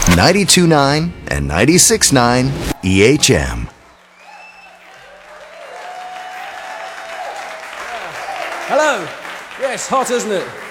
92.9 and 96.9 EHM. Hello. Yes, hot, isn't it?